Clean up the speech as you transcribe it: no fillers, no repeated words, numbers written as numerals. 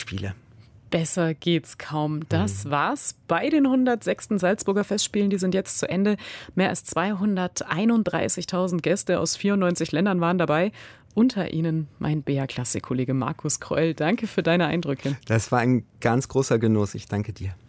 Festspiele. Besser geht's kaum. Das war's bei den 106. Salzburger Festspielen. Die sind jetzt zu Ende. Mehr als 231.000 Gäste aus 94 Ländern waren dabei. Unter ihnen mein BR-Klassik-Kollege Markus Kreul. Danke für deine Eindrücke. Das war ein ganz großer Genuss. Ich danke dir.